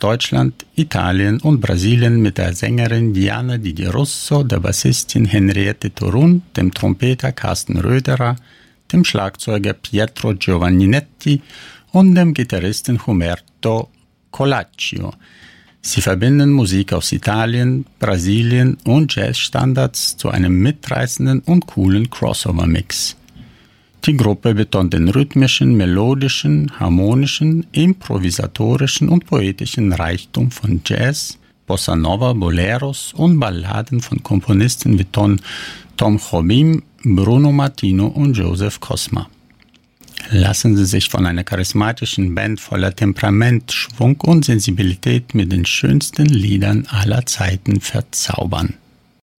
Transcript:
Deutschland, Italien und Brasilien mit der Sängerin Diana Di Russo, der Bassistin Henriette Torun, dem Trompeter Carsten Röderer, dem Schlagzeuger Pietro Giovanninetti und dem Gitarristen Humberto Colaccio. Sie verbinden Musik aus Italien, Brasilien und Jazzstandards zu einem mitreißenden und coolen Crossover-Mix. Die Gruppe betont den rhythmischen, melodischen, harmonischen, improvisatorischen und poetischen Reichtum von Jazz, Bossa Nova, Boleros und Balladen von Komponisten wie Tom Jobim, Bruno Martino und Joseph Cosma. Lassen Sie sich von einer charismatischen Band voller Temperament, Schwung und Sensibilität mit den schönsten Liedern aller Zeiten verzaubern.